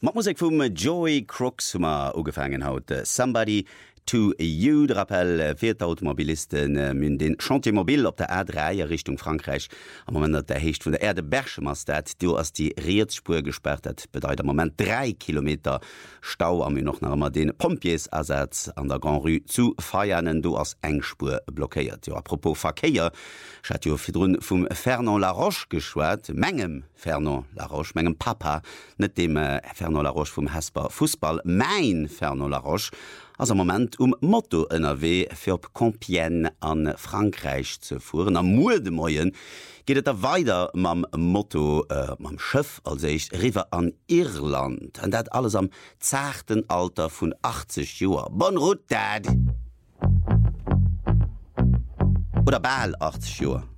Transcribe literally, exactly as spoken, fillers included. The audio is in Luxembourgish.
Mat Musik vum Joey Crooks hummer ugefangen haut Somebody to you, de Rappel fir d'Automobilisten mün den Chantiermobil op der A drei Richtung Frankreich am moment der Hecht vun der Erde Berchemastat, du ass die Reetspur gesperrt, bedeit am moment drei Kilometer Stau am noch nach immer den Pompiesersatz an der Grand Rue zu feiernen, du ass Engspur blockéiert. Jo, apropos Verkeier, hat jo firrun vum Fernand Laroche geschwert, menggem Fernand Laroche, menggem Papa, net dem äh, Fernand Laroche vum Hesper Fußball, mein Fernand Laroche, also moment um Motto N R W fir op Compiègne an Frankreich zu fuhren. Am Mudemoien geht et da weiter mam Motto äh, mam Schëff als ich River an Irland. An dat alles am zarten Alter vun achtzig Joer. Bon Route, Dad! Oder bal achtzig Joer.